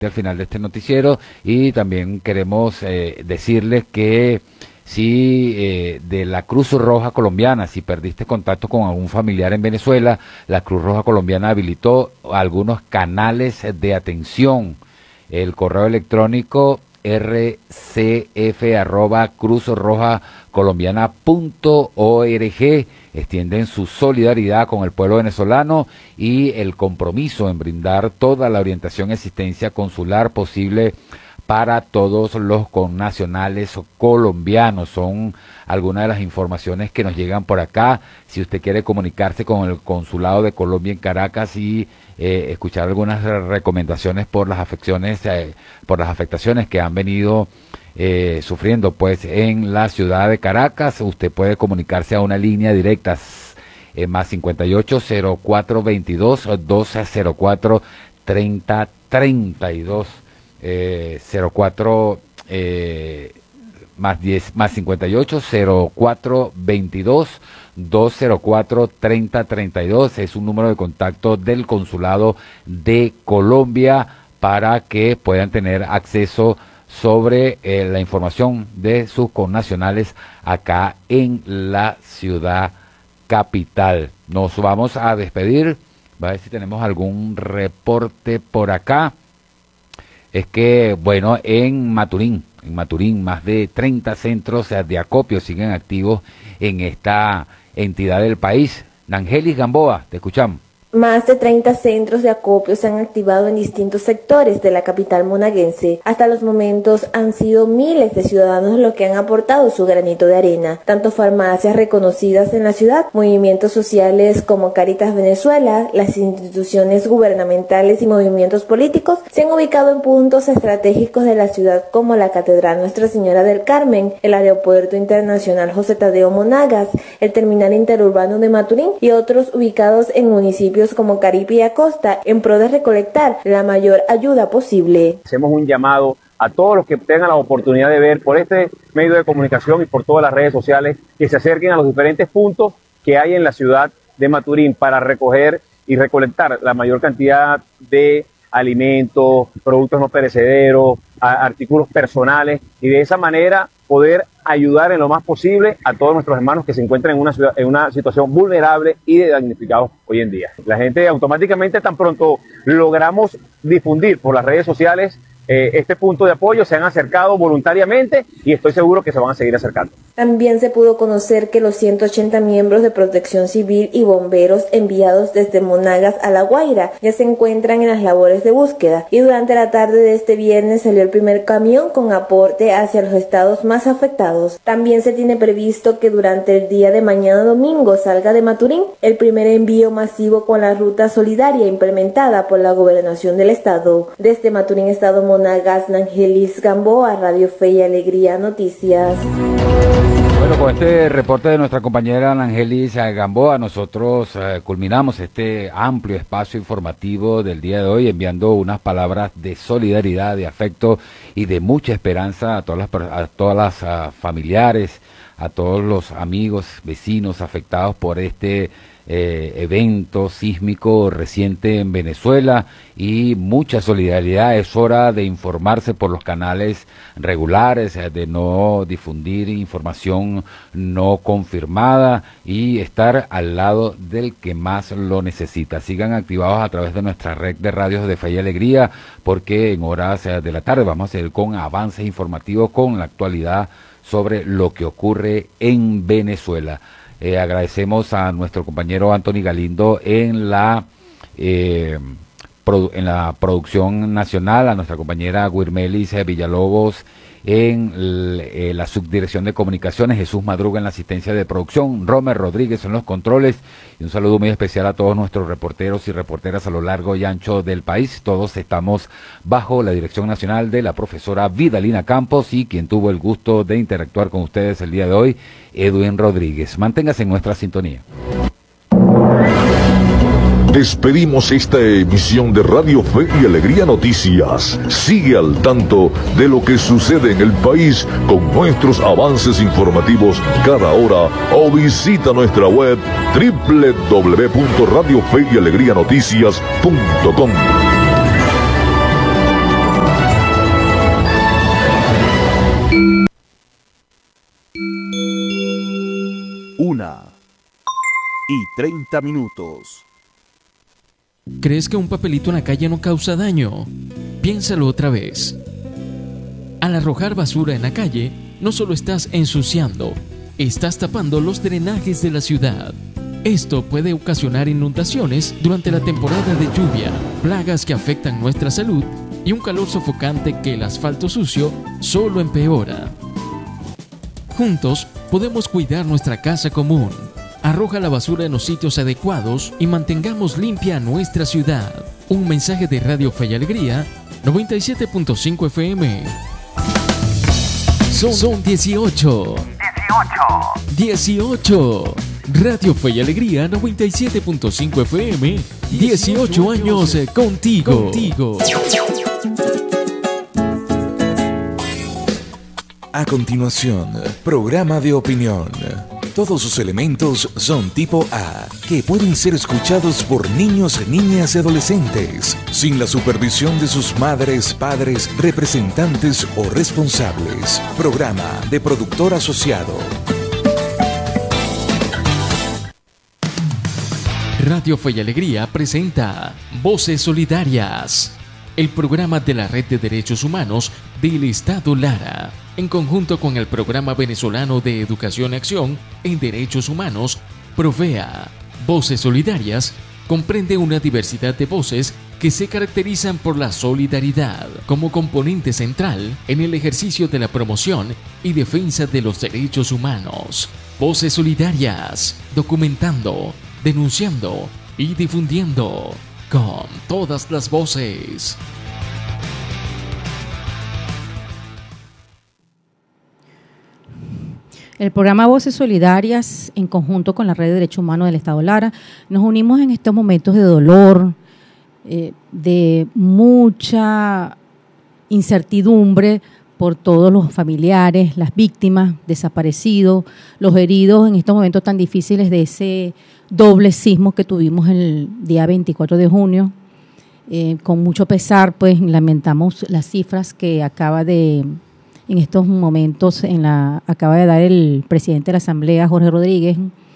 al final de este noticiero, y también queremos decirles que si de la Cruz Roja Colombiana, si perdiste contacto con algún familiar en Venezuela, la Cruz Roja Colombiana habilitó algunos canales de atención. El correo electrónico rcf@cruzrojacolombiana.org extienden su solidaridad con el pueblo venezolano y el compromiso en brindar toda la orientación y asistencia consular posible para todos los connacionales colombianos. Son algunas de las informaciones que nos llegan por acá. Si usted quiere comunicarse con el Consulado de Colombia en Caracas y escuchar algunas recomendaciones por las afectaciones que han venido sufriendo pues en la ciudad de Caracas, usted puede comunicarse a una línea directa más 58 0422 1204 3032 04 más 58 0422 204 3032 es un número de contacto del Consulado de Colombia para que puedan tener acceso sobre la información de sus connacionales acá en la ciudad capital. Nos vamos a despedir, a ver si tenemos algún reporte por acá. Es que, bueno, en Maturín, más de 30 centros de acopio siguen activos en esta entidad del país. Nangelis Gamboa, te escuchamos. Más de 30 centros de acopio se han activado en distintos sectores de la capital monaguense. Hasta los momentos han sido miles de ciudadanos los que han aportado su granito de arena. Tanto farmacias reconocidas en la ciudad, movimientos sociales como Cáritas Venezuela, las instituciones gubernamentales y movimientos políticos se han ubicado en puntos estratégicos de la ciudad como la Catedral Nuestra Señora del Carmen, el Aeropuerto Internacional José Tadeo Monagas, el Terminal Interurbano de Maturín y otros ubicados en municipios como Caripe y Acosta, en pro de recolectar la mayor ayuda posible. Hacemos un llamado a todos los que tengan la oportunidad de ver por este medio de comunicación y por todas las redes sociales, que se acerquen a los diferentes puntos que hay en la ciudad de Maturín para recoger y recolectar la mayor cantidad de alimentos, productos no perecederos, artículos personales, y de esa manera poder ayudar en lo más posible a todos nuestros hermanos que se encuentran en una situación vulnerable y de damnificados hoy en día. La gente automáticamente, tan pronto logramos difundir por las redes sociales este punto de apoyo, se han acercado voluntariamente y estoy seguro que se van a seguir acercando. También se pudo conocer que los 180 miembros de Protección Civil y bomberos enviados desde Monagas a La Guaira ya se encuentran en las labores de búsqueda, y durante la tarde de este viernes salió el primer camión con aporte hacia los estados más afectados. También se tiene previsto que durante el día de mañana domingo salga de Maturín el primer envío masivo con la ruta solidaria implementada por la Gobernación del Estado. Desde Maturín, Estado Monagas, Nangelis Gamboa, Radio Fe y Alegría Noticias. Bueno, con este reporte de nuestra compañera Nangelis Gamboa, nosotros culminamos este amplio espacio informativo del día de hoy, enviando unas palabras de solidaridad, de afecto y de mucha esperanza a todas las familiares, a todos los amigos, vecinos afectados por este evento sísmico reciente en Venezuela, y mucha solidaridad. Es hora de informarse por los canales regulares, de no difundir información no confirmada y estar al lado del que más lo necesita. Sigan activados a través de nuestra red de radios de Fe y Alegría, porque en horas de la tarde vamos a ir con avances informativos con la actualidad sobre lo que ocurre en Venezuela. Agradecemos a nuestro compañero Anthony Galindo en la producción nacional, a nuestra compañera Guirmelis Villalobos en la subdirección de comunicaciones, Jesús Madruga en la asistencia de producción, Romer Rodríguez en los controles, y un saludo muy especial a todos nuestros reporteros y reporteras a lo largo y ancho del país. Todos estamos bajo la dirección nacional de la profesora Vidalina Campos, y quien tuvo el gusto de interactuar con ustedes el día de hoy, Edwin Rodríguez. Manténgase en nuestra sintonía. Despedimos esta emisión de Radio Fe y Alegría Noticias. Sigue al tanto de lo que sucede en el país con nuestros avances informativos cada hora, o visita nuestra web www.radiofeyalegrianoticias.com. 2:30. ¿Crees que un papelito en la calle no causa daño? Piénsalo otra vez. Al arrojar basura en la calle, no solo estás ensuciando, estás tapando los drenajes de la ciudad. Esto puede ocasionar inundaciones durante la temporada de lluvia, plagas que afectan nuestra salud y un calor sofocante que el asfalto sucio solo empeora. Juntos podemos cuidar nuestra casa común. Arroja la basura en los sitios adecuados y mantengamos limpia nuestra ciudad. Un mensaje de Radio Fe y Alegría, 97.5 FM. Son 18. 18. Radio Fe y Alegría, 97.5 FM. 18 años contigo. A continuación, programa de opinión. Todos sus elementos son tipo A, que pueden ser escuchados por niños, niñas y adolescentes, sin la supervisión de sus madres, padres, representantes o responsables. Programa de productor asociado. Radio Fe y Alegría presenta Voces Solidarias, el programa de la Red de Derechos Humanos del Estado Lara, en conjunto con el Programa Venezolano de Educación y Acción en Derechos Humanos, PROVEA. Voces Solidarias comprende una diversidad de voces que se caracterizan por la solidaridad como componente central en el ejercicio de la promoción y defensa de los derechos humanos. Voces Solidarias, documentando, denunciando y difundiendo con todas las voces. El programa Voces Solidarias, en conjunto con la Red de Derechos Humanos del Estado Lara, nos unimos en estos momentos de dolor, de mucha incertidumbre por todos los familiares, las víctimas, desaparecidos, los heridos en estos momentos tan difíciles de ese doble sismo que tuvimos el día 24 de junio. Con mucho pesar, pues lamentamos las cifras que en estos momentos acaba de dar el presidente de la Asamblea, Jorge Rodríguez,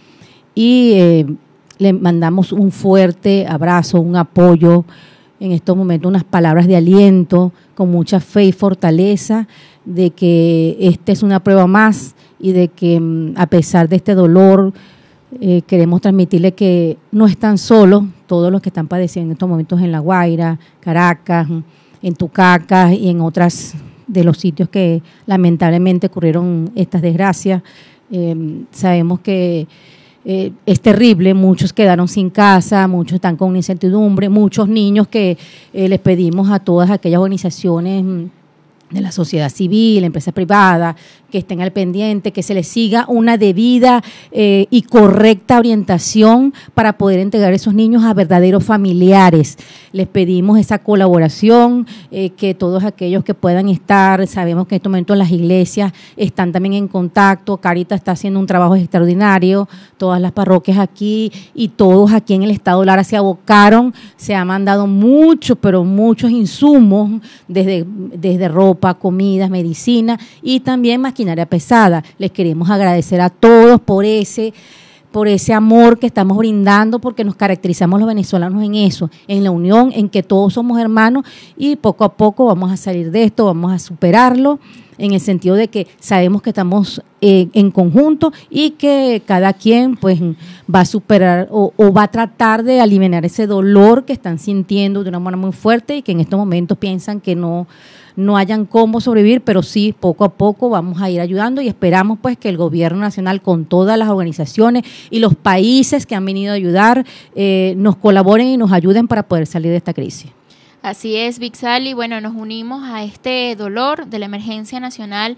y le mandamos un fuerte abrazo, un apoyo, en estos momentos unas palabras de aliento, con mucha fe y fortaleza de que esta es una prueba más y de que a pesar de este dolor, queremos transmitirle que no están solos todos los que están padeciendo en estos momentos en La Guaira, Caracas, en Tucacas y en otras de los sitios que lamentablemente ocurrieron estas desgracias. Sabemos que es terrible, muchos quedaron sin casa, muchos están con incertidumbre, muchos niños que les pedimos a todas aquellas organizaciones de la sociedad civil, empresas privadas, que estén al pendiente, que se les siga una debida y correcta orientación para poder entregar a esos niños a verdaderos familiares. Les pedimos esa colaboración, que todos aquellos que puedan estar, sabemos que en estos momentos las iglesias están también en contacto, Caritas está haciendo un trabajo extraordinario, todas las parroquias aquí y todos aquí en el Estado Lara se abocaron, se ha mandado muchos, pero muchos insumos, desde ropa, comidas, medicina y también maquinaria pesada. Les queremos agradecer a todos por ese amor que estamos brindando, porque nos caracterizamos los venezolanos en eso, en la unión, en que todos somos hermanos y poco a poco vamos a salir de esto, vamos a superarlo, en el sentido de que sabemos que estamos en conjunto y que cada quien pues va a superar o va a tratar de aliviar ese dolor que están sintiendo de una manera muy fuerte y que en estos momentos piensan que no hayan cómo sobrevivir, pero sí, poco a poco vamos a ir ayudando y esperamos pues que el gobierno nacional con todas las organizaciones y los países que han venido a ayudar nos colaboren y nos ayuden para poder salir de esta crisis. Así es, Vixal, y bueno, nos unimos a este dolor de la emergencia nacional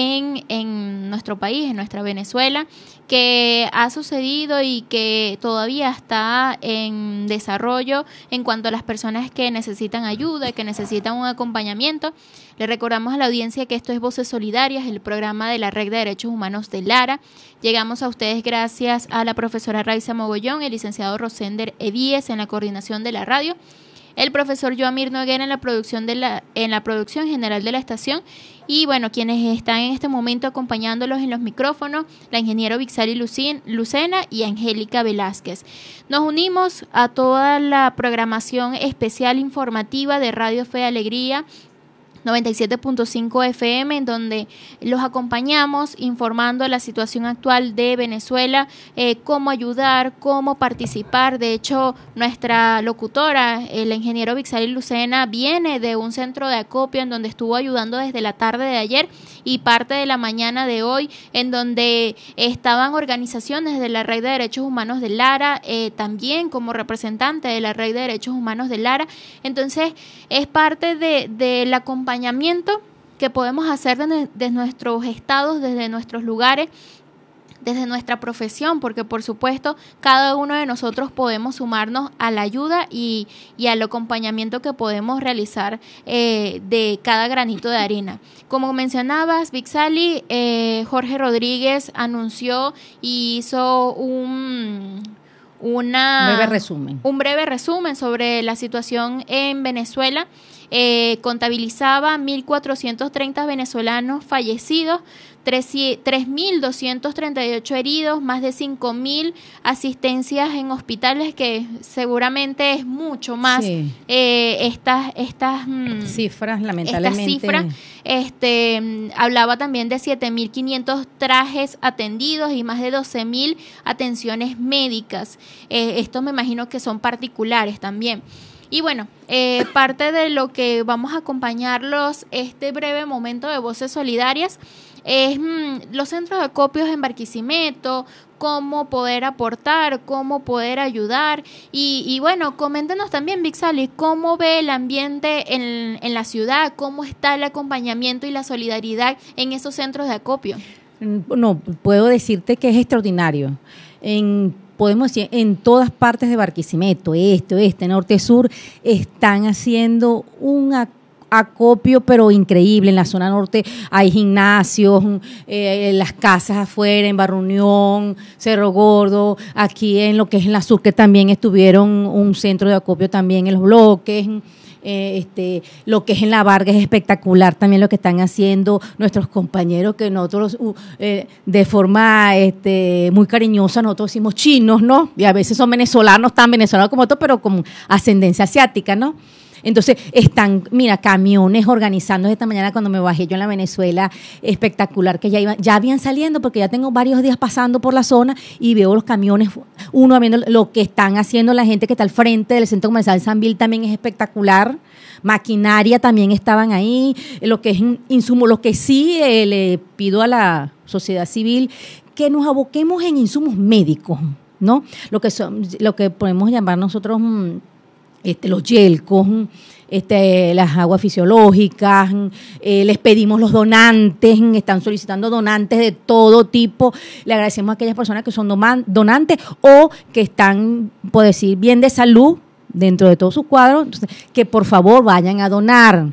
en nuestro país, en nuestra Venezuela, que ha sucedido y que todavía está en desarrollo en cuanto a las personas que necesitan ayuda, que necesitan un acompañamiento. Le recordamos a la audiencia que esto es Voces Solidarias, el programa de la Red de Derechos Humanos de Lara. Llegamos a ustedes gracias a la profesora Raiza Mogollón, el licenciado Rosender Edíez en la coordinación de la radio. el profesor Joamir Noguera en la producción general de la estación, y bueno, quienes están en este momento acompañándolos en los micrófonos, la ingeniero Vixali Lucena y Angélica Velázquez. Nos unimos a toda la programación especial informativa de Radio Fe y Alegría 97.5 FM, en donde los acompañamos informando la situación actual de Venezuela, cómo ayudar, cómo participar. De hecho, nuestra locutora, el ingeniero Vixali Lucena, viene de un centro de acopio en donde estuvo ayudando desde la tarde de ayer y parte de la mañana de hoy, en donde estaban organizaciones de la Red de Derechos Humanos de Lara, también como representante de la Red de Derechos Humanos de Lara. Entonces, es parte del acompañamiento que podemos hacer desde nuestros estados, desde nuestros lugares, desde nuestra profesión, porque por supuesto cada uno de nosotros podemos sumarnos a la ayuda y al acompañamiento que podemos realizar de cada granito de arena. Como mencionabas, Vixali, Jorge Rodríguez anunció y hizo un breve resumen sobre la situación en Venezuela. Contabilizaba 1.430 venezolanos fallecidos, 3.238 heridos, más de 5.000 asistencias en hospitales, que seguramente es mucho más. Sí. Estas cifras, lamentablemente. Hablaba también de 7.500 trajes atendidos y más de 12.000 atenciones médicas. Esto me imagino que son particulares también. Y bueno, parte de lo que vamos a acompañarlos este breve momento de Voces Solidarias es los centros de acopios en Barquisimeto, cómo poder aportar, cómo poder ayudar. Y bueno, coméntenos también, Vixali, cómo ve el ambiente en la ciudad, cómo está el acompañamiento y la solidaridad en esos centros de acopio. No, puedo decirte que es extraordinario. Podemos decir, en todas partes de Barquisimeto, este, oeste, norte, sur, están haciendo un acopio, pero increíble. En la zona norte hay gimnasios, las casas afuera, en Barrio Unión, Cerro Gordo, aquí en lo que es en la sur, que también estuvieron un centro de acopio también en los bloques. Lo que es en la Vargas es espectacular también lo que están haciendo nuestros compañeros, que nosotros de forma muy cariñosa nosotros decimos chinos, ¿no? Y a veces son venezolanos, tan venezolanos como otros, pero con ascendencia asiática, ¿no? Entonces están, camiones organizándose. Esta mañana cuando me bajé yo en la Venezuela, espectacular, que ya habían saliendo, porque ya tengo varios días pasando por la zona y veo los camiones, uno viendo lo que están haciendo la gente que está al frente del Centro Comercial Sanvil, también es espectacular. Maquinaria también estaban ahí, lo que es insumos, lo que sí le pido a la sociedad civil, que nos aboquemos en insumos médicos, ¿no? Lo que podemos llamar nosotros los yelcos, las aguas fisiológicas, les pedimos los donantes, están solicitando donantes de todo tipo. Le agradecemos a aquellas personas que son donantes o que están, por decir, bien de salud dentro de todos sus cuadros, entonces, que por favor vayan a donar.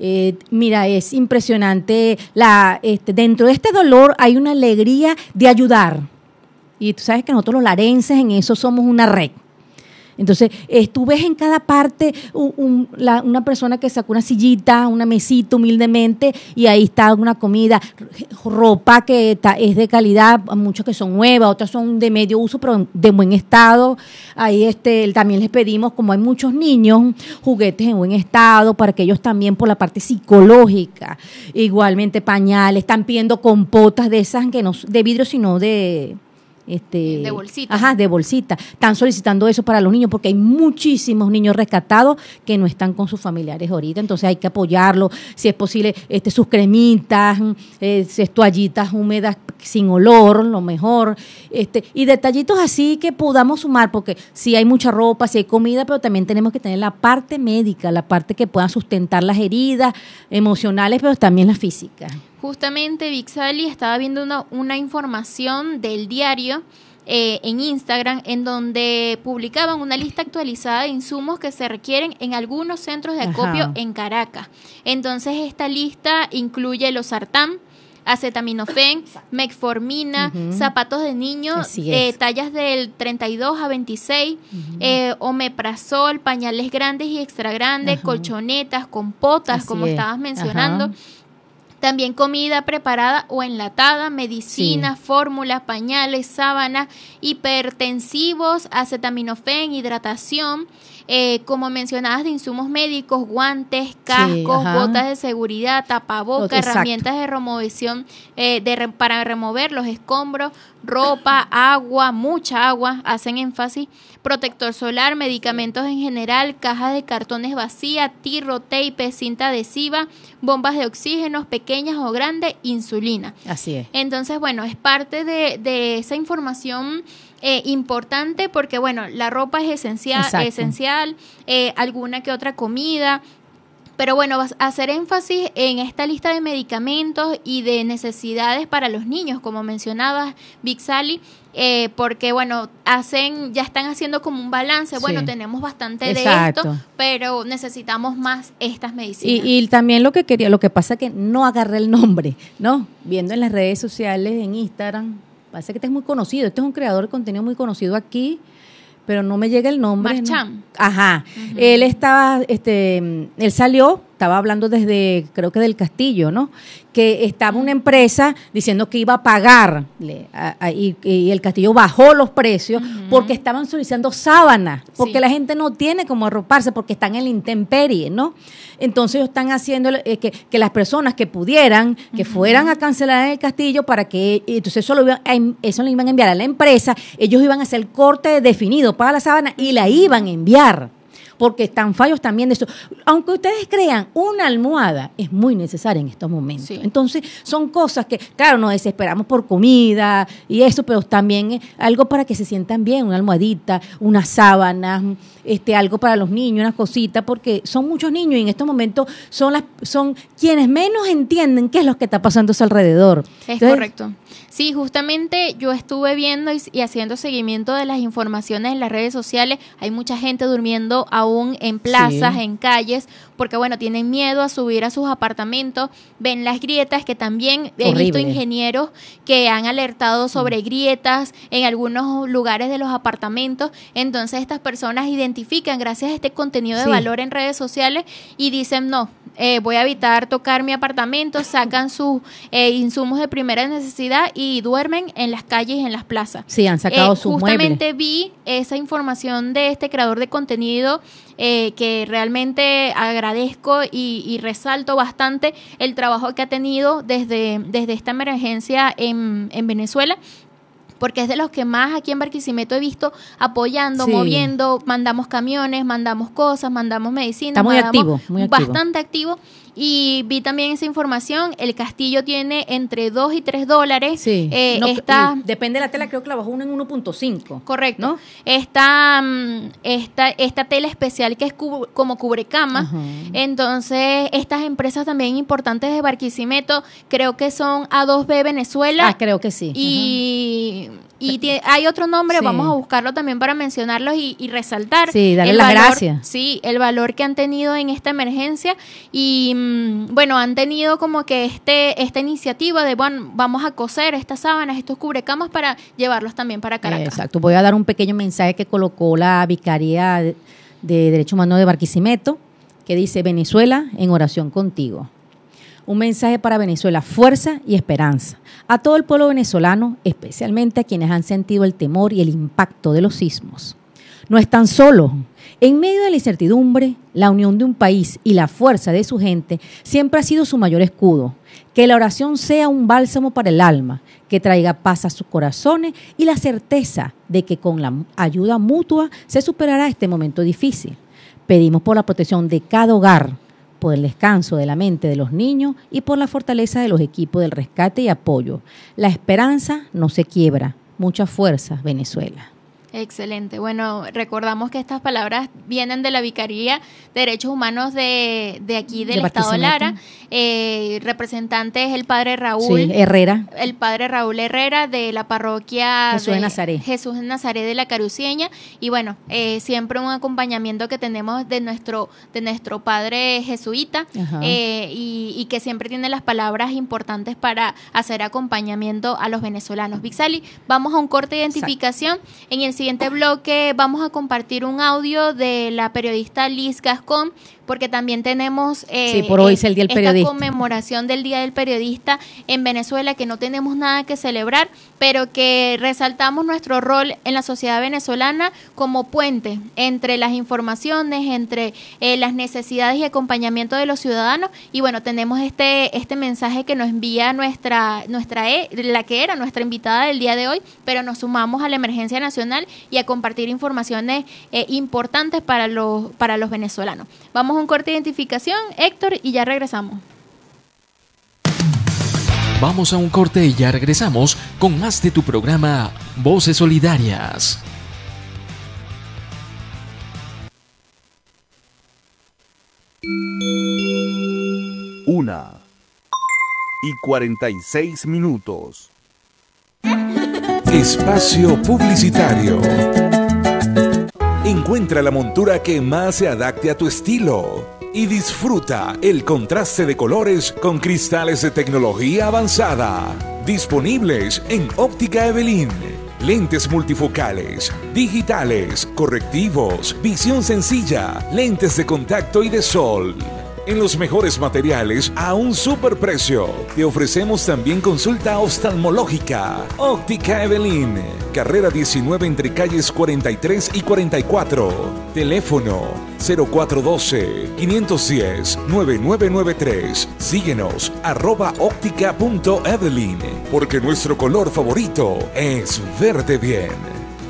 Es impresionante, dentro de este dolor hay una alegría de ayudar. Y tú sabes que nosotros los larenses en eso somos una red. Entonces, tú ves en cada parte una persona que sacó una sillita, una mesita humildemente, y ahí está una comida, ropa que es de calidad, muchas que son nuevas, otras son de medio uso, pero de buen estado. Ahí también les pedimos, como hay muchos niños, juguetes en buen estado, para que ellos también por la parte psicológica, igualmente pañales, están pidiendo compotas de esas que no de vidrio, sino de bolsita. Ajá, de bolsita. Están solicitando eso para los niños porque hay muchísimos niños rescatados que no están con sus familiares ahorita, entonces hay que apoyarlos, si es posible, sus cremitas, toallitas húmedas sin olor, lo mejor, y detallitos así que podamos sumar, porque sí hay mucha ropa, sí hay comida, pero también tenemos que tener la parte médica, la parte que pueda sustentar las heridas emocionales, pero también la física. Justamente, Vixali, estaba viendo una información del diario en Instagram, en donde publicaban una lista actualizada de insumos que se requieren en algunos centros de acopio en Caracas. Entonces, esta lista incluye los sartán, acetaminofén, metformina, zapatos de niños, tallas del 32 a 26, omeprazol, pañales grandes y extra grandes, colchonetas, compotas, como estabas mencionando. También comida preparada o enlatada, medicinas, fórmulas, pañales, sábanas, hipertensivos, acetaminofén, hidratación, como mencionabas, de insumos médicos, guantes, cascos, botas de seguridad, tapabocas, herramientas de remoción para remover los escombros, ropa, agua, mucha agua, hacen énfasis, protector solar, medicamentos en general, cajas de cartones vacías, tirro, tape, cinta adhesiva, bombas de oxígeno, pequeñas o grandes, insulina. Así es. Entonces, bueno, es parte de esa información importante porque, bueno, la ropa es esencial, alguna que otra comida. Pero bueno, vas a hacer énfasis en esta lista de medicamentos y de necesidades para los niños, como mencionabas, Vixali, porque bueno, ya están haciendo como un balance. Bueno, tenemos bastante de esto, pero necesitamos más estas medicinas. Y también lo que pasa es que no agarré el nombre, ¿no? Viendo en las redes sociales, en Instagram, parece que este es muy conocido. Este es un creador de contenido muy conocido aquí, pero no me llega el nombre. Marchand. ¿No? Ajá. Él salió, estaba hablando desde, creo que del Castillo, ¿no? Que estaba una empresa diciendo que iba a pagar, y el Castillo bajó los precios porque estaban solicitando sábanas, porque la gente no tiene cómo arroparse, porque están en la intemperie, ¿no? Entonces ellos están haciendo que las personas que pudieran, que fueran a cancelar en el Castillo, para que, entonces eso lo iban a enviar a la empresa, ellos iban a hacer el corte definido para la sábana y la iban a enviar. Porque están fallos también de eso. Aunque ustedes crean, una almohada es muy necesaria en estos momentos. Entonces, son cosas que, claro, nos desesperamos por comida y eso, pero también algo para que se sientan bien, una almohadita, unas sábanas, algo para los niños, unas cositas, porque son muchos niños y en estos momentos son quienes menos entienden qué es lo que está pasando a su alrededor. Entonces, correcto. Sí, justamente yo estuve viendo y haciendo seguimiento de las informaciones en las redes sociales. Hay mucha gente durmiendo aún en plazas, en calles, porque bueno, tienen miedo a subir a sus apartamentos. Ven las grietas, que también he visto ingenieros que han alertado sobre grietas en algunos lugares de los apartamentos. Entonces estas personas identifican gracias a este contenido de valor en redes sociales y dicen no. Voy a evitar tocar mi apartamento, sacan sus insumos de primera necesidad y duermen en las calles y en las plazas. Sí, han sacado sus justamente muebles. Vi esa información de este creador de contenido que realmente agradezco y resalto bastante el trabajo que ha tenido desde esta emergencia en Venezuela, porque es de los que más aquí en Barquisimeto he visto apoyando, moviendo, mandamos camiones, mandamos cosas, mandamos medicinas. Está muy activo. Bastante activo. Y vi también esa información, el Castillo tiene entre $2 y $3. Sí, depende de la tela, creo que la bajó uno en 1.5. Correcto. ¿No? Esta tela especial que es como cubrecama. Entonces, estas empresas también importantes de Barquisimeto, creo que son A2B Venezuela. Creo que sí. Y hay otro nombre, vamos a buscarlo también para mencionarlos y resaltar. Sí, darle las gracias. Sí, el valor que han tenido en esta emergencia y bueno, han tenido como que esta iniciativa de, bueno, vamos a coser estas sábanas, estos cubrecamas para llevarlos también para Caracas. Exacto, voy a dar un pequeño mensaje que colocó la Vicaría de Derechos Humanos de Barquisimeto, que dice: Venezuela, en oración contigo. Un mensaje para Venezuela, fuerza y esperanza. A todo el pueblo venezolano, especialmente a quienes han sentido el temor y el impacto de los sismos. No están solos. En medio de la incertidumbre, la unión de un país y la fuerza de su gente siempre ha sido su mayor escudo. Que la oración sea un bálsamo para el alma, que traiga paz a sus corazones y la certeza de que con la ayuda mutua se superará este momento difícil. Pedimos por la protección de cada hogar, por el descanso de la mente de los niños y por la fortaleza de los equipos del rescate y apoyo. La esperanza no se quiebra. Mucha fuerza, Venezuela. Excelente. Bueno, recordamos que estas palabras vienen de la Vicaría de Derechos Humanos de aquí del Estado de Lara. representante es el padre Raúl Herrera. El padre Raúl Herrera de la parroquia Jesús de Nazaret. Jesús de Nazaret de la Caruceña. Y bueno, siempre un acompañamiento que tenemos de nuestro padre jesuita, y que siempre tiene las palabras importantes para hacer acompañamiento a los venezolanos. Vixali, vamos a un corte de identificación. Exacto. En el siguiente bloque vamos a compartir un audio de la periodista Liz Gascón, porque también tenemos por hoy es el Día del Periodista. Esta conmemoración del Día del Periodista en Venezuela, que no tenemos nada que celebrar, pero que resaltamos nuestro rol en la sociedad venezolana como puente entre las informaciones, entre las necesidades y acompañamiento de los ciudadanos. Y bueno, tenemos este mensaje que nos envía la que era nuestra invitada del día de hoy, pero nos sumamos a la emergencia nacional y a compartir informaciones importantes para los venezolanos. Vamos a un corte de identificación, Héctor, y ya regresamos. Vamos a un corte y ya regresamos con más de tu programa Voces Solidarias. 1:46. Espacio publicitario. Encuentra la montura que más se adapte a tu estilo y disfruta el contraste de colores con cristales de tecnología avanzada. Disponibles en Óptica Evelyn. Lentes multifocales, digitales, correctivos, visión sencilla, lentes de contacto y de sol. En los mejores materiales a un superprecio. Te ofrecemos también consulta oftalmológica. Óptica Evelyn, carrera 19 entre calles 43 y 44. Teléfono 0412-510-9993. Síguenos @óptica.evelyn, porque nuestro color favorito es verde bien.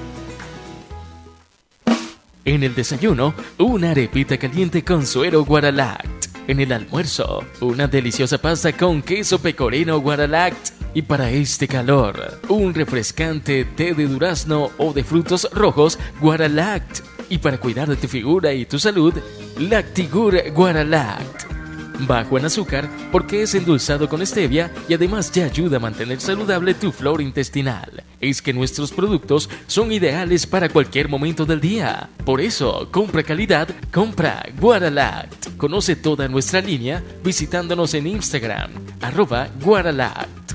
En el desayuno, una arepita caliente con suero Guaralact. En el almuerzo, una deliciosa pasta con queso pecorino Guaralact. Y para este calor, un refrescante té de durazno o de frutos rojos Guaralact. Y para cuidar de tu figura y tu salud, Lactigur Guaralact. Bajo en azúcar porque es endulzado con stevia y además te ayuda a mantener saludable tu flora intestinal. Es que nuestros productos son ideales para cualquier momento del día. Por eso, compra calidad, compra Guaralact. Conoce toda nuestra línea visitándonos en Instagram, @Guaralact.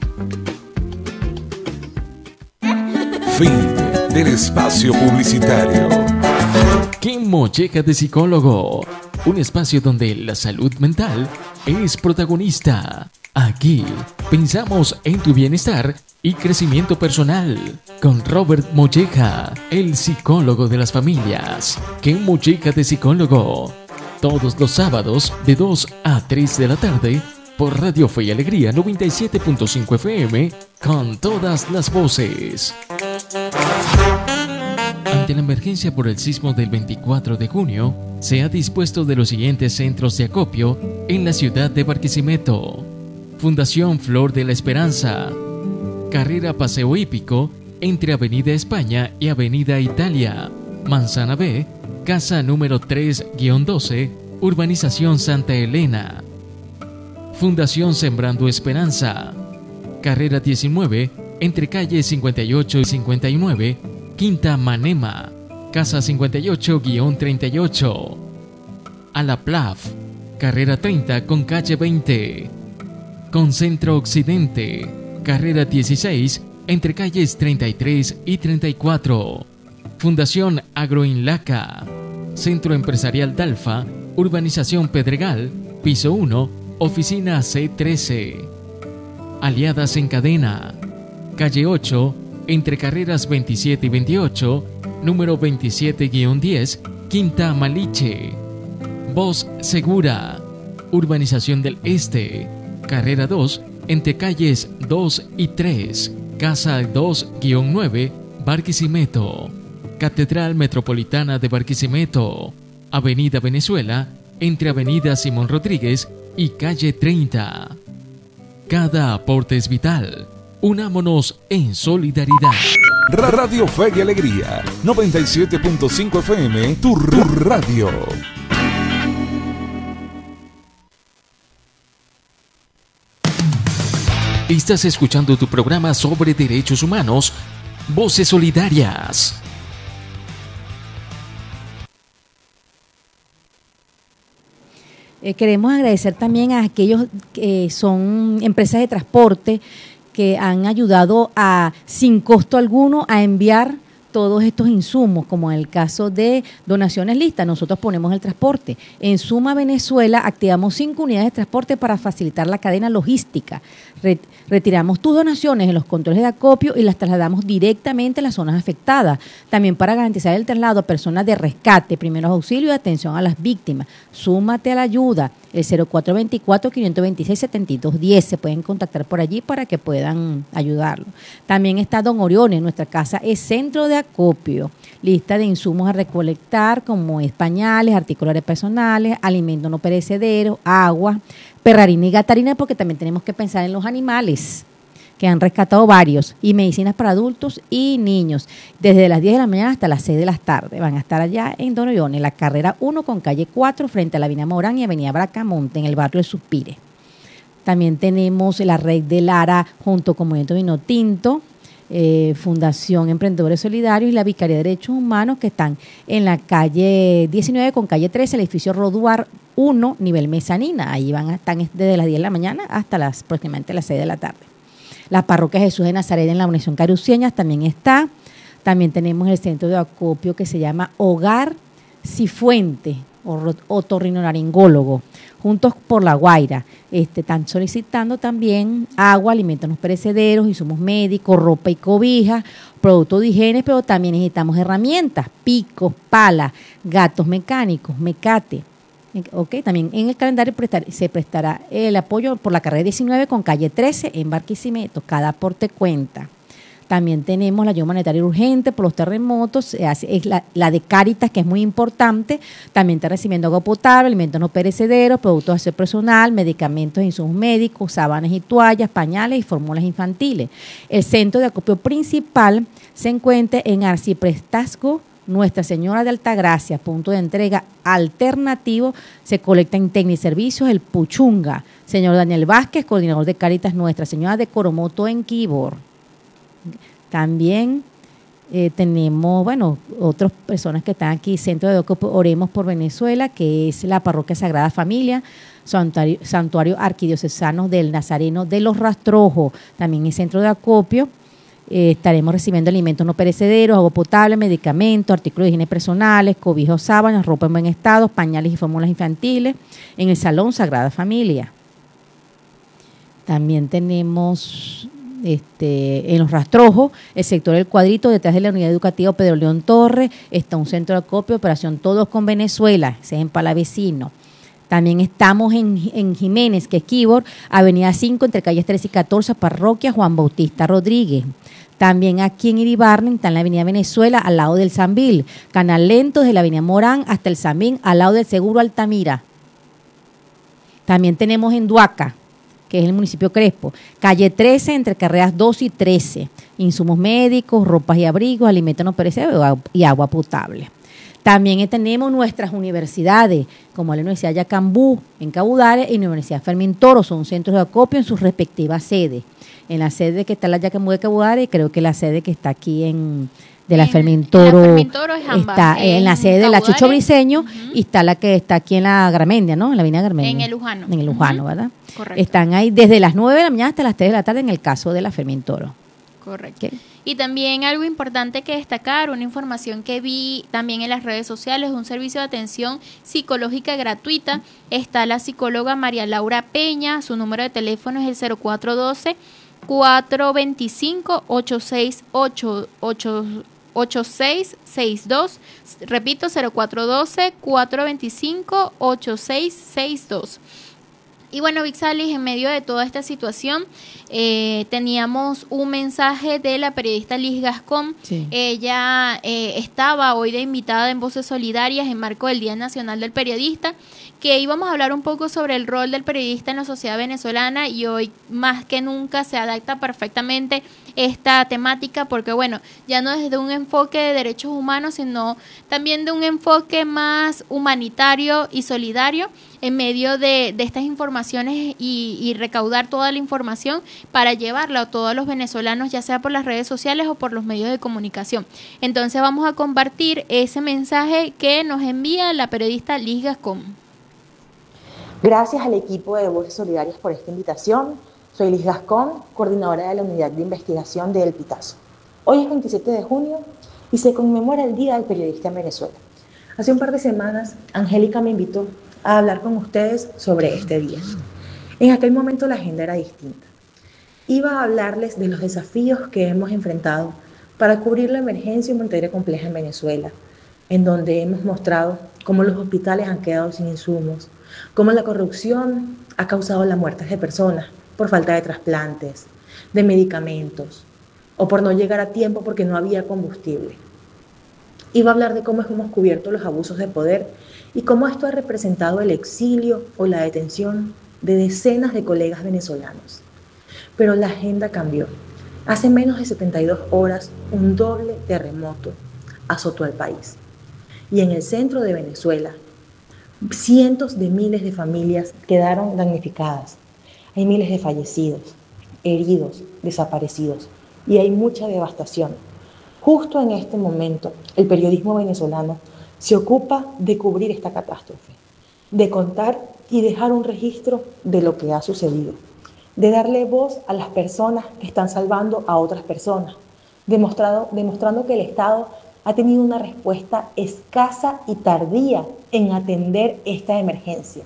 Fin del espacio publicitario. ¡Qué molleja de psicólogo! Un espacio donde la salud mental es protagonista. Aquí pensamos en tu bienestar y crecimiento personal. Con Robert Molleja, el psicólogo de las familias. ¡Qué molleja de psicólogo! Todos los sábados de 2 a 3 de la tarde por Radio Fe y Alegría 97.5 FM con todas las voces. Ante la emergencia por el sismo del 24 de junio, se ha dispuesto de los siguientes centros de acopio en la ciudad de Barquisimeto. Fundación Flor de la Esperanza. Carrera Paseo Hípico entre Avenida España y Avenida Italia. Manzana B, casa número 3-12, Urbanización Santa Elena. Fundación Sembrando Esperanza. Carrera 19 entre calles 58 y 59, Quinta Manema, casa 58-38. A la PLAF, carrera 30 con calle 20. Concentro Occidente, carrera 16 entre calles 33 y 34. Fundación Agroinlaca, Centro Empresarial Dalfa, Urbanización Pedregal, piso 1, oficina C13. Aliadas en Cadena, calle 8, entre carreras 27 y 28, número 27-10, Quinta Maliche. Voz Segura, Urbanización del Este, carrera 2, entre calles 2 y 3, casa 2-9, Barquisimeto. Catedral Metropolitana de Barquisimeto, Avenida Venezuela, entre Avenida Simón Rodríguez y calle 30. Cada aporte es vital. Unámonos en solidaridad. Radio Fe y Alegría, 97.5 FM, tu radio. Estás escuchando tu programa sobre derechos humanos, Voces Solidarias. Queremos agradecer también a aquellos que son empresas de transporte que han ayudado sin costo alguno a enviar todos estos insumos, como en el caso de Donaciones Listas. Nosotros ponemos el transporte. En Suma Venezuela activamos 5 unidades de transporte para facilitar la cadena logística. Retiramos tus donaciones en los controles de acopio y las trasladamos directamente a las zonas afectadas. También para garantizar el traslado a personas de rescate, primeros auxilios y atención a las víctimas. Súmate a la ayuda. El 0424-526-7210. Se pueden contactar por allí para que puedan ayudarlo. También está Don Oriones. Nuestra casa es centro de acopio. Lista de insumos a recolectar como pañales, artículos personales, alimentos no perecederos, agua, perrarina y gatarina, porque también tenemos que pensar en los animales, que han rescatado varios, y medicinas para adultos y niños, desde las 10 de la mañana hasta las 6 de la tarde. Van a estar allá en Don Orione, en la carrera 1 con calle 4, frente a la avenida Morán y avenida Bracamonte, en el barrio de Suspire. También tenemos la red de Lara junto con Movimiento Vino Tinto, Fundación Emprendedores Solidarios y la Vicaría de Derechos Humanos, que están en la calle 19 con calle 13, el edificio Roduar 1, nivel mezanina. Ahí están desde las 10 de la mañana hasta aproximadamente las 6 de la tarde. La parroquia Jesús de Nazaret en la Unión Caruceñas también está. También tenemos el centro de acopio que se llama Hogar Cifuente, otorrinolaringólogo, Juntos por la Guaira. Están solicitando también agua, alimentos no perecederos, insumos médicos, ropa y cobija, productos de higiene, pero también necesitamos herramientas, picos, palas, gatos mecánicos, mecate. Okay, también en el calendario se prestará el apoyo por la carrera 19 con calle 13 en Barquisimeto. Cada aporte cuenta. También tenemos la ayuda humanitaria urgente por los terremotos, es la de Cáritas, que es muy importante. También está recibiendo agua potable, alimentos no perecederos, productos de aseo personal, medicamentos e insumos médicos, sábanas y toallas, pañales y fórmulas infantiles. El centro de acopio principal se encuentra en Arciprestazgo, Nuestra Señora de Altagracia, punto de entrega alternativo. Se colecta en Tecniservicios El Puchunga. Señor Daniel Vázquez, coordinador de Cáritas Nuestra Señora de Coromoto en Quibor. También tenemos, otras personas que están aquí, Centro de Acopio Oremos por Venezuela, que es la Parroquia Sagrada Familia, Santuario Arquidiocesano del Nazareno de los Rastrojos, también es centro de acopio. Estaremos recibiendo alimentos no perecederos, agua potable, medicamentos, artículos de higiene personales, cobijos, sábanas, ropa en buen estado, pañales y fórmulas infantiles, en el Salón Sagrada Familia. También tenemos en los Rastrojos, el sector del Cuadrito, detrás de la unidad educativa Pedro León Torres, está un centro de acopio, Operación Todos con Venezuela, ese es en Palavecino. También estamos en Jiménez, que es Quibor, avenida 5, entre calles 13 y 14, parroquia Juan Bautista Rodríguez. También aquí en Iribarne, está en la avenida Venezuela, al lado del Sambil. Canal Lento, desde la avenida Morán hasta el Sambil, al lado del Seguro Altamira. También tenemos en Duaca, que es el municipio Crespo, calle 13, entre carreras 2 y 13, insumos médicos, ropas y abrigos, alimentos no perecederos y agua potable. También tenemos nuestras universidades, como la Universidad Yacambú en Cabudare y la Universidad Fermín Toro, son centros de acopio en sus respectivas sedes. En la sede que está en la Yacambú de Cabudare, creo que la sede que está aquí de la Fermín Toro, está en la sede de la Chucho Briceño, y está la que está aquí en la Garmendia, ¿no? En la avenida Garmendia. En el Lujano. En el Lujano, ¿verdad? Correcto. Están ahí desde las 9 de la mañana hasta las 3 de la tarde en el caso de la Fermín Toro. Correcto. ¿Qué? Y también algo importante que destacar, una información que vi también en las redes sociales, un servicio de atención psicológica gratuita. Está la psicóloga María Laura Peña, su número de teléfono es el 0412-425-8662. Repito, 0412-425-8662. Y bueno, Vixalis, en medio de toda esta situación, teníamos un mensaje de la periodista Liz Gascón. Sí. Ella estaba hoy de invitada en Voces Solidarias en marco del Día Nacional del Periodista, que íbamos a hablar un poco sobre el rol del periodista en la sociedad venezolana, y hoy más que nunca se adapta perfectamente esta temática, porque bueno, ya no desde un enfoque de derechos humanos, sino también de un enfoque más humanitario y solidario en medio de estas informaciones, y recaudar toda la información para llevarla a todos los venezolanos, ya sea por las redes sociales o por los medios de comunicación. Entonces vamos a compartir ese mensaje que nos envía la periodista Liz Gascón. Gracias al equipo de Voces Solidarias por esta invitación. Soy Liz Gascón, coordinadora de la Unidad de Investigación de El Pitazo. Hoy es 27 de junio y se conmemora el Día del Periodista en Venezuela. Hace un par de semanas, Angélica me invitó a hablar con ustedes sobre este día. En aquel momento la agenda era distinta. Iba a hablarles de los desafíos que hemos enfrentado para cubrir la emergencia humanitaria compleja en Venezuela, en donde hemos mostrado cómo los hospitales han quedado sin insumos, cómo la corrupción ha causado la muerte de personas por falta de trasplantes, de medicamentos, o por no llegar a tiempo porque no había combustible. Iba a hablar de cómo hemos cubierto los abusos de poder y cómo esto ha representado el exilio o la detención de decenas de colegas venezolanos. Pero la agenda cambió. Hace menos de 72 horas, un doble terremoto azotó al país. Y en el centro de Venezuela, cientos de miles de familias quedaron damnificadas. Hay miles de fallecidos, heridos, desaparecidos, y hay mucha devastación. Justo en este momento, el periodismo venezolano se ocupa de cubrir esta catástrofe, de contar y dejar un registro de lo que ha sucedido, de darle voz a las personas que están salvando a otras personas, demostrando que el Estado ha tenido una respuesta escasa y tardía en atender esta emergencia.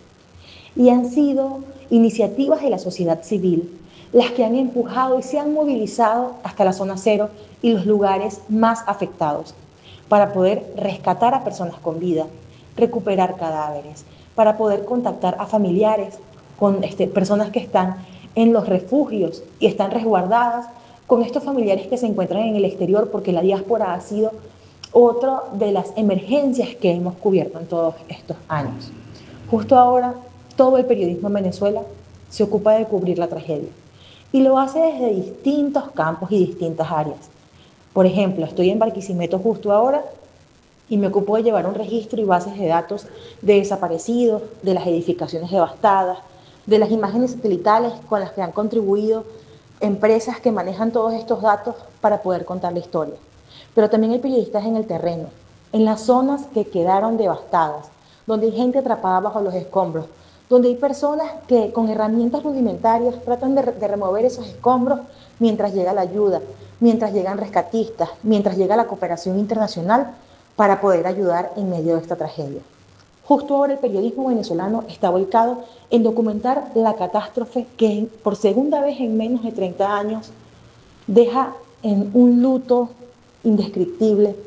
Y han sido iniciativas de la sociedad civil las que han empujado y se han movilizado hasta la zona cero y los lugares más afectados para poder rescatar a personas con vida, recuperar cadáveres, para poder contactar a familiares con personas que están en los refugios y están resguardadas, con estos familiares que se encuentran en el exterior, porque la diáspora ha sido otra de las emergencias que hemos cubierto en todos estos años. Justo ahora, todo el periodismo en Venezuela se ocupa de cubrir la tragedia y lo hace desde distintos campos y distintas áreas. Por ejemplo, estoy en Barquisimeto justo ahora y me ocupo de llevar un registro y bases de datos de desaparecidos, de las edificaciones devastadas, de las imágenes satelitales con las que han contribuido empresas que manejan todos estos datos para poder contar la historia. Pero también hay periodistas en el terreno, en las zonas que quedaron devastadas, donde hay gente atrapada bajo los escombros, donde hay personas que con herramientas rudimentarias tratan de remover esos escombros mientras llega la ayuda, mientras llegan rescatistas, mientras llega la cooperación internacional para poder ayudar en medio de esta tragedia. Justo ahora el periodismo venezolano está volcado en documentar la catástrofe que por segunda vez en menos de 30 años deja en un luto indescriptible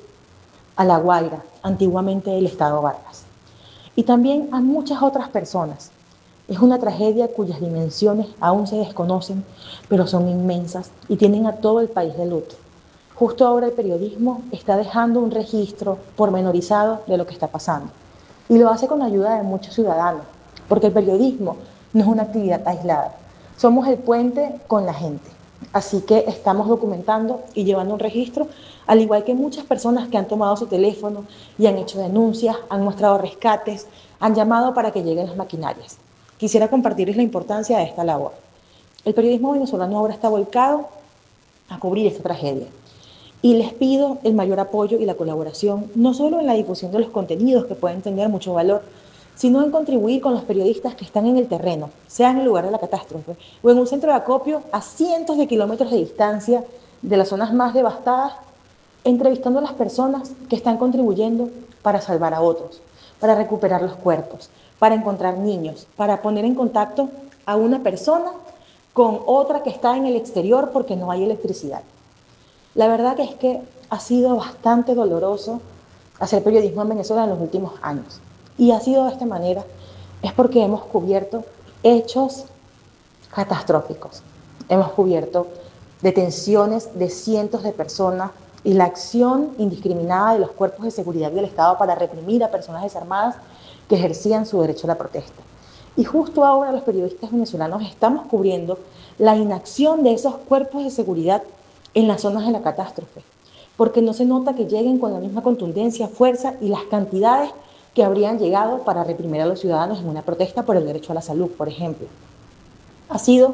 a La Guaira, antiguamente el Estado Vargas, y también a muchas otras personas. Es una tragedia cuyas dimensiones aún se desconocen, pero son inmensas y tienen a todo el país de luto. Justo ahora el periodismo está dejando un registro pormenorizado de lo que está pasando, y lo hace con la ayuda de muchos ciudadanos, porque el periodismo no es una actividad aislada, somos el puente con la gente. Así que estamos documentando y llevando un registro, al igual que muchas personas que han tomado su teléfono y han hecho denuncias, han mostrado rescates, han llamado para que lleguen las maquinarias. Quisiera compartirles la importancia de esta labor. El periodismo venezolano ahora está volcado a cubrir esta tragedia. Y les pido el mayor apoyo y la colaboración, no solo en la difusión de los contenidos que pueden tener mucho valor, sino en contribuir con los periodistas que están en el terreno, sea en el lugar de la catástrofe o en un centro de acopio a cientos de kilómetros de distancia de las zonas más devastadas, entrevistando a las personas que están contribuyendo para salvar a otros, para recuperar los cuerpos, para encontrar niños, para poner en contacto a una persona con otra que está en el exterior porque no hay electricidad. La verdad que es que ha sido bastante doloroso hacer periodismo en Venezuela en los últimos años. Y ha sido de esta manera, es porque hemos cubierto hechos catastróficos. Hemos cubierto detenciones de cientos de personas y la acción indiscriminada de los cuerpos de seguridad del Estado para reprimir a personas desarmadas que ejercían su derecho a la protesta. Y justo ahora los periodistas venezolanos estamos cubriendo la inacción de esos cuerpos de seguridad en las zonas de la catástrofe, porque no se nota que lleguen con la misma contundencia, fuerza y las cantidades que habrían llegado para reprimir a los ciudadanos en una protesta por el derecho a la salud, por ejemplo. Ha sido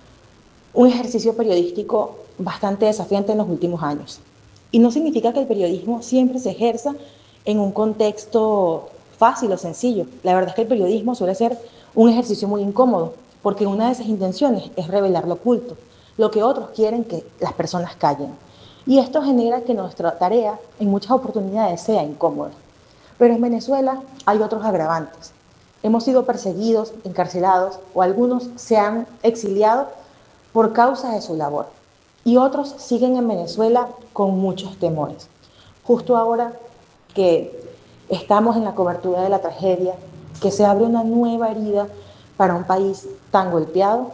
un ejercicio periodístico bastante desafiante en los últimos años. Y no significa que el periodismo siempre se ejerza en un contexto fácil o sencillo. La verdad es que el periodismo suele ser un ejercicio muy incómodo, porque una de esas intenciones es revelar lo oculto, lo que otros quieren que las personas callen. Y esto genera que nuestra tarea en muchas oportunidades sea incómoda. Pero en Venezuela hay otros agravantes. Hemos sido perseguidos, encarcelados o algunos se han exiliado por causa de su labor. Y otros siguen en Venezuela con muchos temores. Justo ahora que estamos en la cobertura de la tragedia, que se abre una nueva herida para un país tan golpeado,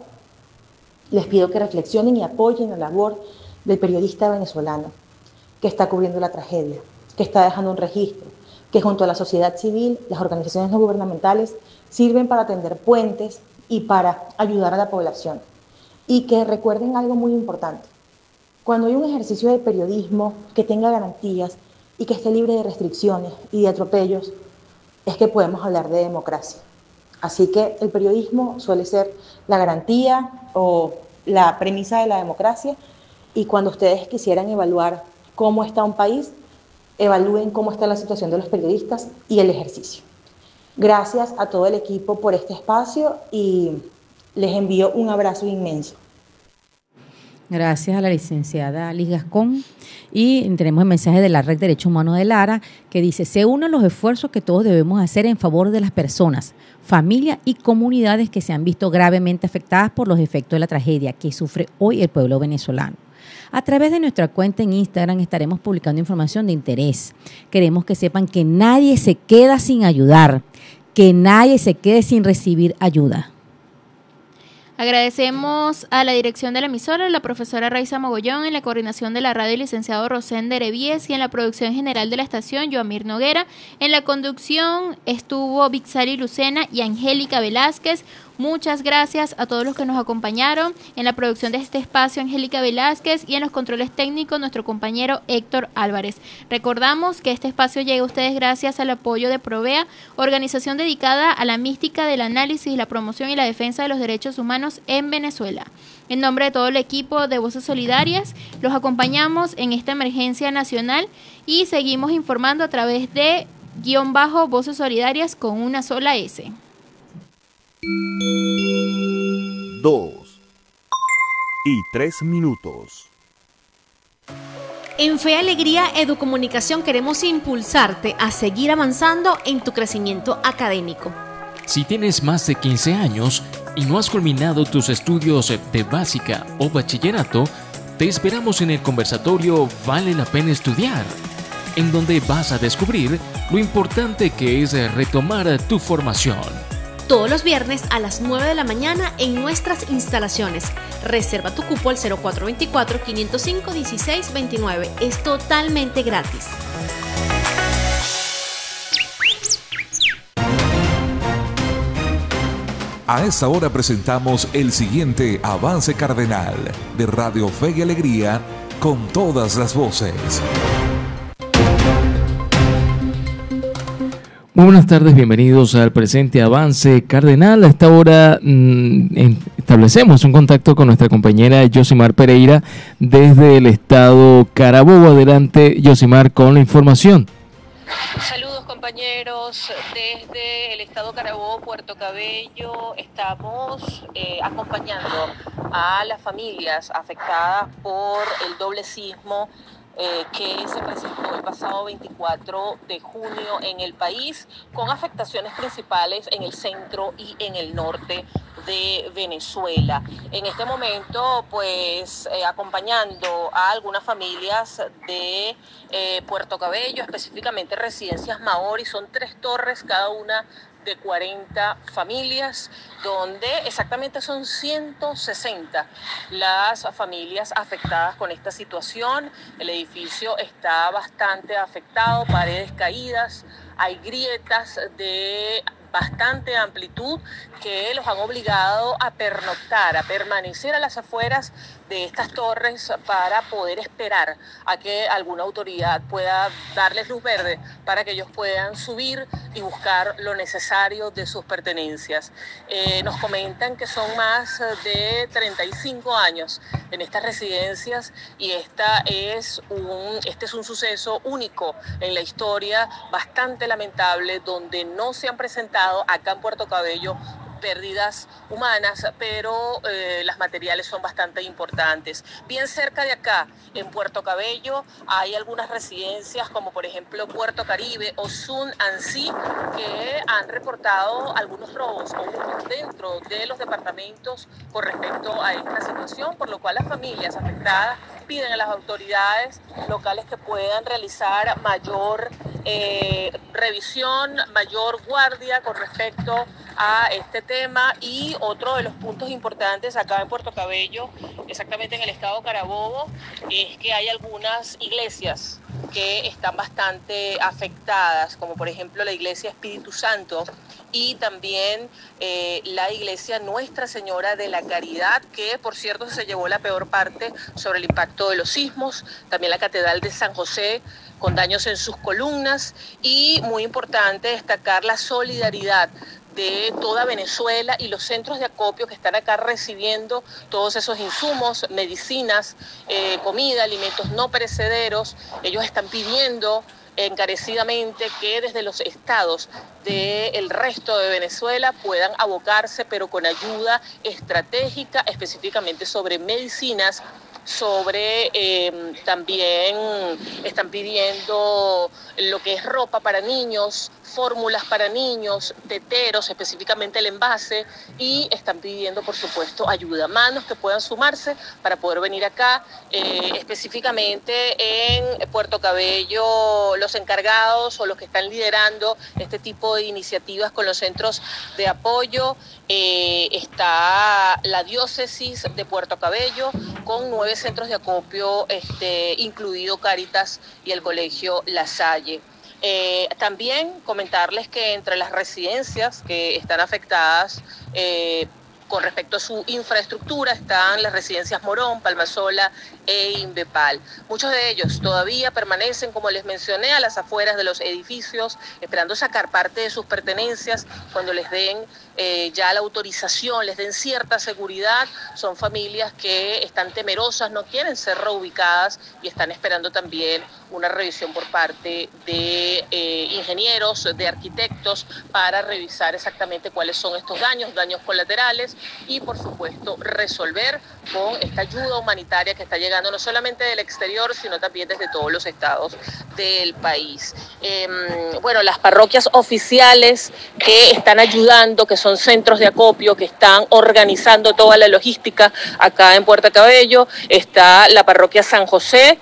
les pido que reflexionen y apoyen la labor del periodista venezolano que está cubriendo la tragedia, que está dejando un registro, que junto a la sociedad civil, las organizaciones no gubernamentales, sirven para tender puentes y para ayudar a la población. Y que recuerden algo muy importante. Cuando hay un ejercicio de periodismo que tenga garantías y que esté libre de restricciones y de atropellos, es que podemos hablar de democracia. Así que el periodismo suele ser la garantía o la premisa de la democracia, y cuando ustedes quisieran evaluar cómo está un país, evalúen cómo está la situación de los periodistas y el ejercicio. Gracias a todo el equipo por este espacio y les envío un abrazo inmenso. Gracias a la licenciada Liz Gascón. Y tenemos el mensaje de la Red Derechos Humanos de Lara, que dice: se unen los esfuerzos que todos debemos hacer en favor de las personas, familias y comunidades que se han visto gravemente afectadas por los efectos de la tragedia que sufre hoy el pueblo venezolano. A través de nuestra cuenta en Instagram estaremos publicando información de interés. Queremos que sepan que nadie se queda sin ayudar, que nadie se quede sin recibir ayuda. Agradecemos a la dirección de la emisora, la profesora Raiza Mogollón, en la coordinación de la radio, el licenciado Rosén Derevies, y en la producción general de la estación, Joamir Noguera. En la conducción estuvo Vixali Lucena y Angélica Velázquez. Muchas gracias a todos los que nos acompañaron en la producción de este espacio, Angélica Velázquez, y en los controles técnicos, nuestro compañero Héctor Álvarez. Recordamos que este espacio llega a ustedes gracias al apoyo de Provea, organización dedicada a la mística del análisis, la promoción y la defensa de los derechos humanos en Venezuela. En nombre de todo el equipo de Voces Solidarias, los acompañamos en esta emergencia nacional y seguimos informando a través de _Voces Solidarias con una sola S. 2:03 minutos. En Fe Alegría Educomunicación queremos impulsarte a seguir avanzando en tu crecimiento académico. Si tienes más de 15 años y no has culminado tus estudios de básica o bachillerato, te esperamos en el conversatorio Vale la Pena Estudiar, en donde vas a descubrir lo importante que es retomar tu formación. Todos los viernes a las 9 de la mañana en nuestras instalaciones. Reserva tu cupo al 0424-505-1629. Es totalmente gratis. A esta hora presentamos el siguiente avance cardenal de Radio Fe y Alegría con todas las voces. Muy buenas tardes, bienvenidos al presente avance cardenal. A esta hora establecemos un contacto con nuestra compañera Yosimar Pereira desde el estado Carabobo. Adelante, Yosimar, con la información. Saludos, compañeros, desde el estado Carabobo, Puerto Cabello. Estamos acompañando a las familias afectadas por el doble sismo que se presentó el pasado 24 de junio en el país, con afectaciones principales en el centro y en el norte de Venezuela. En este momento, pues, acompañando a algunas familias de Puerto Cabello, específicamente residencias Maori. Son 3 torres, cada una de 40 familias, donde exactamente son 160 las familias afectadas con esta situación. El edificio está bastante afectado, paredes caídas, hay grietas de bastante amplitud que los han obligado a pernoctar, a permanecer a las afueras de estas torres para poder esperar a que alguna autoridad pueda darles luz verde para que ellos puedan subir y buscar lo necesario de sus pertenencias. Nos comentan que son más de 35 años en estas residencias y este es un suceso único en la historia, bastante lamentable, donde no se han presentado acá en Puerto Cabello pérdidas humanas, pero las materiales son bastante importantes. Bien cerca de acá, en Puerto Cabello, hay algunas residencias como por ejemplo Puerto Caribe o Sun Ansi, que han reportado algunos robos dentro de los departamentos con respecto a esta situación, por lo cual las familias afectadas piden a las autoridades locales que puedan realizar mayor revisión, mayor guardia con respecto a este tema. Y otro de los puntos importantes acá en Puerto Cabello, exactamente en el estado Carabobo, es que hay algunas iglesias que están bastante afectadas, como por ejemplo la iglesia Espíritu Santo y también la iglesia Nuestra Señora de la Caridad, que por cierto se llevó la peor parte sobre el impacto de los sismos, también la Catedral de San José con daños en sus columnas, y muy importante destacar la solidaridad de toda Venezuela y los centros de acopio que están acá recibiendo todos esos insumos, medicinas, comida, alimentos no perecederos. Ellos están pidiendo encarecidamente que desde los estados del resto de Venezuela puedan abocarse, pero con ayuda estratégica, específicamente sobre medicinas, sobre también están pidiendo lo que es ropa para niños, fórmulas para niños, teteros, específicamente el envase, y están pidiendo por supuesto ayuda, manos que puedan sumarse para poder venir acá, específicamente en Puerto Cabello. Los encargados o los que están liderando este tipo de iniciativas con los centros de apoyo, está la diócesis de Puerto Cabello con 9 centros de acopio, incluido Cáritas y el colegio La Salle. También comentarles que entre las residencias que están afectadas con respecto a su infraestructura están las residencias Morón, Palmasola e Inbepal. Muchos de ellos todavía permanecen, como les mencioné, a las afueras de los edificios, esperando sacar parte de sus pertenencias cuando les den ya la autorización, les den cierta seguridad. Son familias que están temerosas, no quieren ser reubicadas y están esperando también una revisión por parte de ingenieros, de arquitectos, para revisar exactamente cuáles son estos daños colaterales, y por supuesto resolver con esta ayuda humanitaria que está llegando no solamente del exterior, sino también desde todos los estados del país. Bueno, las parroquias oficiales que están ayudando, que son centros de acopio, que están organizando toda la logística acá en Puerto Cabello, está la parroquia San José,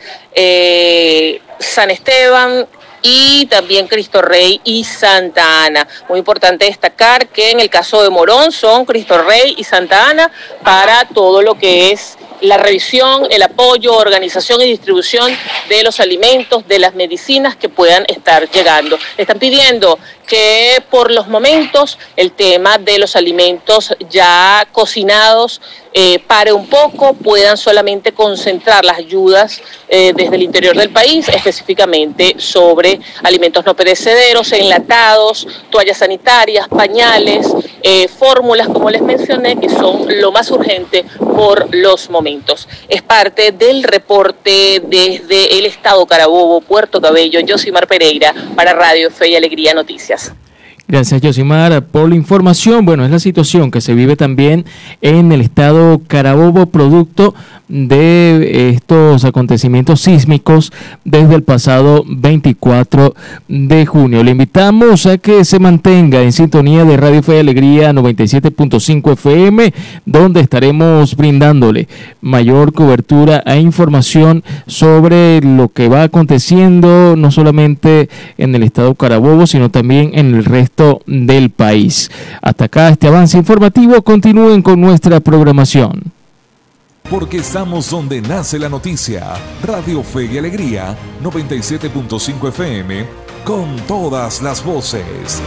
San Esteban y también Cristo Rey y Santa Ana. Muy importante destacar que en el caso de Morón son Cristo Rey y Santa Ana para todo lo que es la revisión, el apoyo, organización y distribución de los alimentos, de las medicinas que puedan estar llegando. Están pidiendo que por los momentos el tema de los alimentos ya cocinados pare un poco, puedan solamente concentrar las ayudas desde el interior del país, específicamente sobre alimentos no perecederos, enlatados, toallas sanitarias, pañales, fórmulas, como les mencioné, que son lo más urgente por los momentos. Es parte del reporte desde el estado Carabobo, Puerto Cabello. Yosimar Pereira para Radio Fe y Alegría Noticias. Gracias, Yosimar, por la información. Bueno, es la situación que se vive también en el estado Carabobo, producto de estos acontecimientos sísmicos desde el pasado 24 de junio. Le invitamos a que se mantenga en sintonía de Radio Fe y Alegría 97.5 FM, donde estaremos brindándole mayor cobertura e información sobre lo que va aconteciendo, no solamente en el estado Carabobo, sino también en el resto del país. Hasta acá este avance informativo. Continúen con nuestra programación. Porque estamos donde nace la noticia. Radio Fe y Alegría 97.5 FM con todas las voces.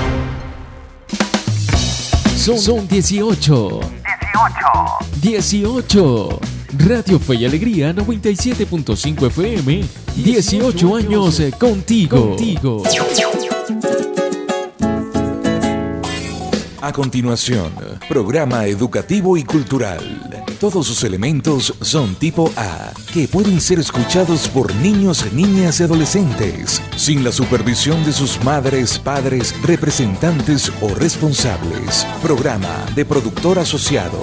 Son 18. 18. Radio Fe y Alegría 97.5 FM. 18 años contigo. A continuación, programa educativo y cultural. Todos sus elementos son tipo A, que pueden ser escuchados por niños, niñas y adolescentes, sin la supervisión de sus madres, padres, representantes o responsables. Programa de productor asociado.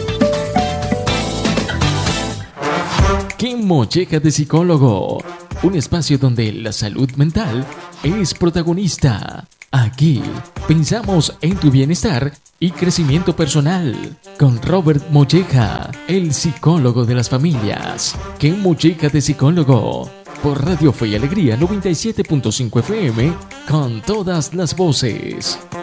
¿Qué molleja de psicólogo? Un espacio donde la salud mental es protagonista. Aquí pensamos en tu bienestar y crecimiento personal. Con Robert Molleja, el psicólogo de las familias. ¿Qué molleja de psicólogo? Por Radio Fe y Alegría 97.5 FM, con todas las voces.